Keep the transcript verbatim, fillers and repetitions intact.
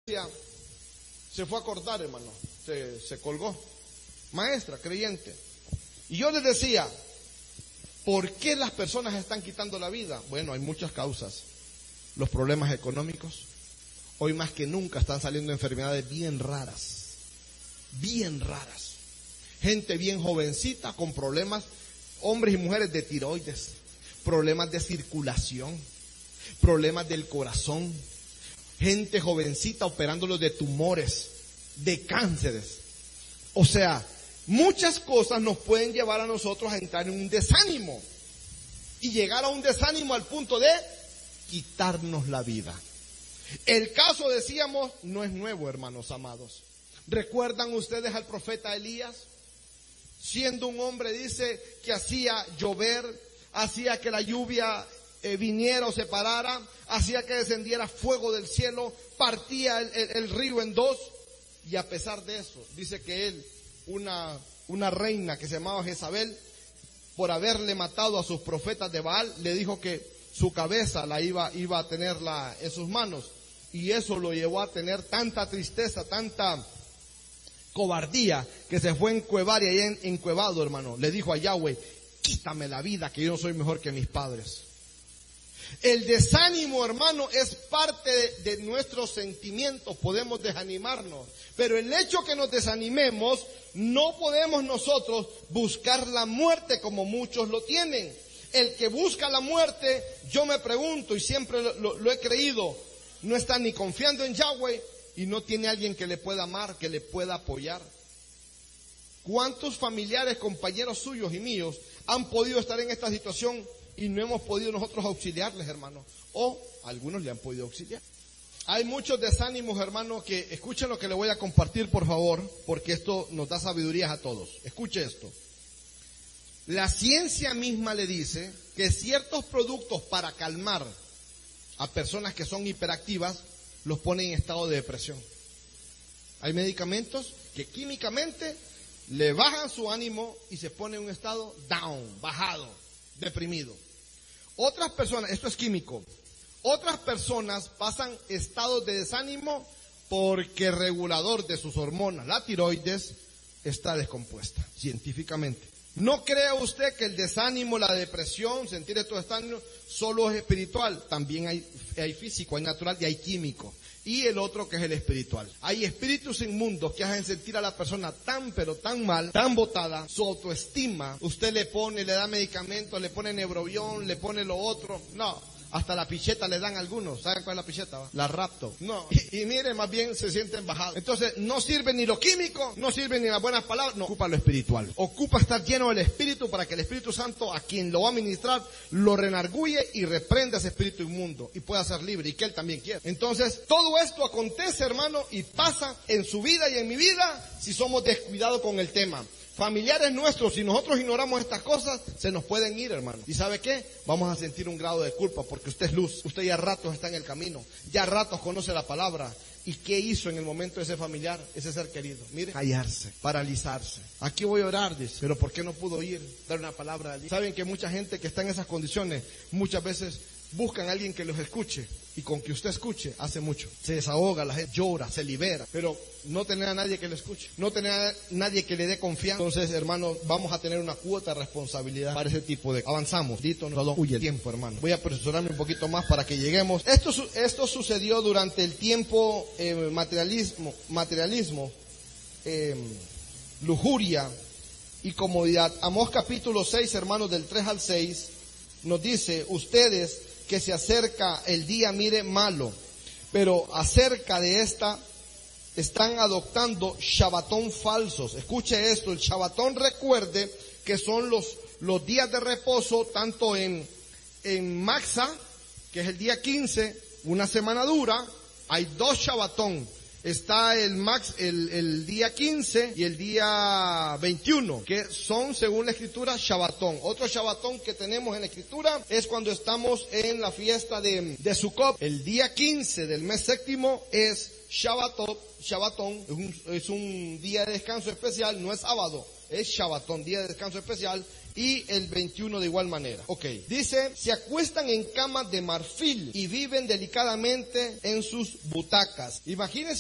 se fue a cortar, hermano, se, se colgó. Maestra, creyente. Y yo les decía, ¿por qué las personas están quitando la vida? Bueno, hay muchas causas. Los problemas económicos. Hoy más que nunca están saliendo enfermedades bien raras. Bien raras. Gente bien jovencita con problemas, hombres y mujeres de tiroides, problemas de circulación, problemas del corazón. Gente jovencita operándolos de tumores, de cánceres. O sea, muchas cosas nos pueden llevar a nosotros a entrar en un desánimo. Y llegar a un desánimo al punto de quitarnos la vida. El caso, decíamos, no es nuevo, hermanos amados. ¿Recuerdan ustedes al profeta Elías? Siendo un hombre, dice, que hacía llover, hacía que la lluvia eh, viniera o se parara, hacía que descendiera fuego del cielo, partía el, el, el río en dos. Y a pesar de eso, dice que él, una, una reina que se llamaba Jezabel, por haberle matado a sus profetas de Baal, le dijo que su cabeza la iba, iba a tenerla en sus manos. Y eso lo llevó a tener tanta tristeza, tanta cobardía, que se fue a encuevar, y ahí encuevado, hermano, le dijo a Yahweh, quítame la vida, que yo no soy mejor que mis padres. El desánimo, hermano, es parte de, de nuestros sentimientos. Podemos desanimarnos, pero el hecho que nos desanimemos, no podemos nosotros buscar la muerte como muchos lo tienen. El que busca la muerte, yo me pregunto, y siempre lo, lo, lo he creído, no está ni confiando en Yahweh y no tiene alguien que le pueda amar, que le pueda apoyar. ¿Cuántos familiares, compañeros suyos y míos han podido estar en esta situación y no hemos podido nosotros auxiliarles, hermano? O algunos le han podido auxiliar. Hay muchos desánimos, hermano, que escuchen lo que le voy a compartir, por favor, porque esto nos da sabidurías a todos. Escuche esto. La ciencia misma le dice que ciertos productos para calmar a personas que son hiperactivas los ponen en estado de depresión. Hay medicamentos que químicamente le bajan su ánimo y se pone en un estado down, bajado, deprimido. Otras personas, esto es químico, otras personas pasan estados de desánimo porque el regulador de sus hormonas, la tiroides, está descompuesta, científicamente. No crea usted que el desánimo, la depresión, sentir estos desánimos solo es espiritual. También hay, hay físico, hay natural y hay químico. Y el otro que es el espiritual. Hay espíritus inmundos que hacen sentir a la persona tan pero tan mal, tan botada, su autoestima. Usted le pone, le da medicamentos, le pone Neurobión, le pone lo otro. No. Hasta la picheta le dan algunos. ¿Saben cuál es la picheta? Va? La Rapto. No. Y, y mire, más bien se sienten bajados. Entonces, no sirve ni lo químico, no sirve ni las buenas palabras, no. Ocupa lo espiritual. Ocupa estar lleno del Espíritu para que el Espíritu Santo, a quien lo va a ministrar, lo renarguye y reprenda ese espíritu inmundo y pueda ser libre, y que él también quiere. Entonces, todo esto acontece, hermano, y pasa en su vida y en mi vida si somos descuidados con el tema. Familiares nuestros, si nosotros ignoramos estas cosas, se nos pueden ir, hermano. ¿Y sabe qué? Vamos a sentir un grado de culpa porque usted es luz. Usted ya ratos está en el camino. Ya ratos conoce la palabra. ¿Y qué hizo en el momento de ese familiar, ese ser querido? Mire, callarse, paralizarse. Aquí voy a orar, dice. Pero ¿por qué no pudo ir? Dar una palabra de aliento. Saben que mucha gente que está en esas condiciones, muchas veces buscan a alguien que los escuche. Y con que usted escuche, hace mucho. Se desahoga, la gente llora, se libera. Pero no tener a nadie que lo escuche. No tener a nadie que le dé confianza. Entonces, hermano, vamos a tener una cuota de responsabilidad para ese tipo de... Avanzamos. Dito, no, huye el tiempo, hermano. Voy a apresurarme un poquito más para que lleguemos. Esto, esto sucedió durante el tiempo eh, materialismo, materialismo eh, lujuria y comodidad. Amós capítulo seis, hermanos, del tres al seis, nos dice, ustedes... que se acerca el día, mire, malo, pero acerca de esta están adoptando Shabbatón falsos. Escuche esto, el Shabbatón, recuerde que son los, los días de reposo, tanto en, en Maxa, que es el día quince, una semana dura, hay dos Shabbatón. Está el max, el, el día quince y el día veintiuno, que son, según la escritura, Shabbatón. Otro Shabbatón que tenemos en la escritura es cuando estamos en la fiesta de, de Sukkot. El día quince del mes séptimo es Shabbatón, Shabbatón, es un, es un día de descanso especial, no es sábado, es Shabbatón, día de descanso especial. Y el veintiuno de igual manera. Ok. Dice, se acuestan en camas de marfil y viven delicadamente en sus butacas. Imagínense